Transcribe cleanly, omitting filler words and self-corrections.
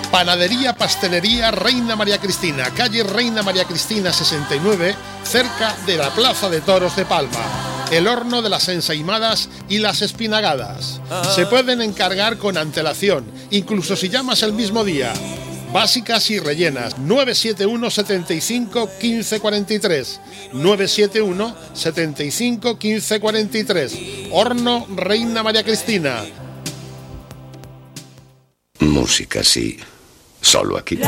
Panadería Pastelería Reina María Cristina, calle Reina María Cristina 69, cerca de la Plaza de Toros de Palma. El horno de las ensaimadas y las espinagadas. Se pueden encargar con antelación, incluso si llamas el mismo día. Básicas y rellenas. 971 75 15 43. 971 75 15 43. Horno Reina María Cristina. Música sí, solo aquí.